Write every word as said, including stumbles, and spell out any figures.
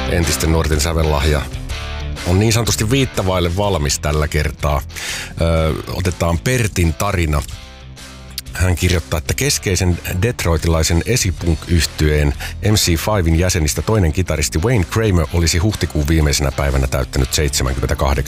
entisten nuorten sävellahja on niin sanotusti viittavaille valmis tällä kertaa. Ö, otetaan Pertin tarina. Hän kirjoittaa, että keskeisen detroitilaisen esipunk-yhtyeen M C viiden jäsenistä toinen kitaristi Wayne Kramer olisi huhtikuun viimeisenä päivänä täyttänyt seitsemänkymmentäkahdeksan